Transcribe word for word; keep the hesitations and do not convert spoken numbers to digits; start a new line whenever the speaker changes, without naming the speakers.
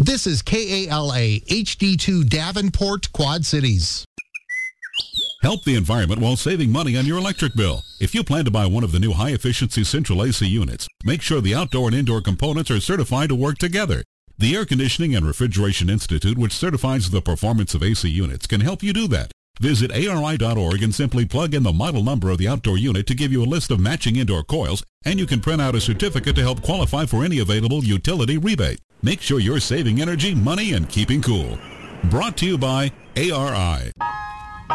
This is K A L A H D two Davenport, Quad Cities.
Help the environment while saving money on your electric bill. If you plan to buy one of the new high-efficiency central A C units, make sure the outdoor and indoor components are certified to work together. The Air Conditioning and Refrigeration Institute, which certifies the performance of A C units, can help you do that. Visit A R I dot org and simply plug in the model number of the outdoor unit to give you a list of matching indoor coils, and you can print out a certificate to help qualify for any available utility rebate. Make sure you're saving energy, money, and keeping cool. Brought to you by A R I.